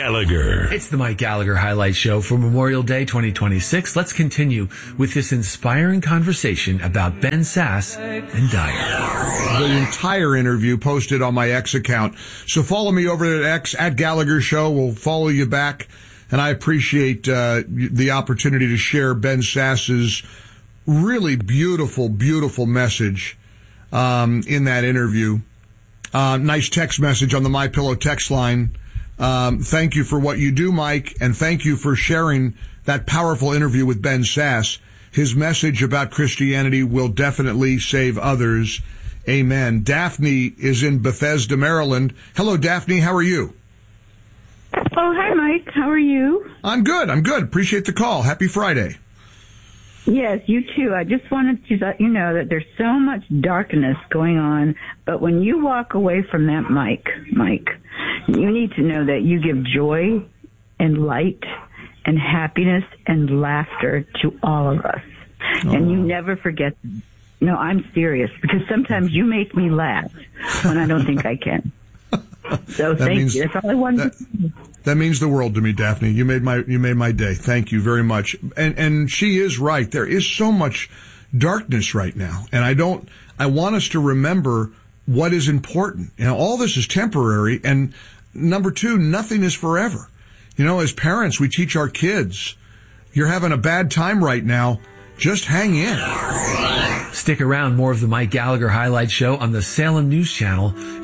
Gallagher. It's the Mike Gallagher Highlight Show for Memorial Day 2026. Let's continue with this inspiring conversation about Ben Sasse and Dyer. The entire interview posted on my X account. So follow me over at X, at Gallagher Show. We'll follow you back. And I appreciate the opportunity to share Ben Sasse's really beautiful, beautiful message in that interview. Nice text message on the MyPillow text line. Thank you for what you do, Mike, and thank you for sharing that powerful interview with Ben Sasse. His message about Christianity will definitely save others. Amen. Daphne is in Bethesda, Maryland. Hello, Daphne. How are you? Oh, hi, Mike. How are you? I'm good. Appreciate the call. Happy Friday. Yes, you too. I just wanted to let you know that there's so much darkness going on, but when you walk away from that Mike, you need to know that you give joy and light and happiness and laughter to all of us. Oh. And you never forget. No, I'm serious, because sometimes you make me laugh when I don't think I can. So thank you. That's all I wanted to say. That means the world to me, Daphne. You made my day. Thank you very much. And she is right. There is so much darkness right now. And I want us to remember what is important. You know, all this is temporary. And number two, nothing is forever. You know, as parents, we teach our kids, you're having a bad time right now. Just hang in. Stick around. More of the Mike Gallagher Highlight Show on the Salem News Channel.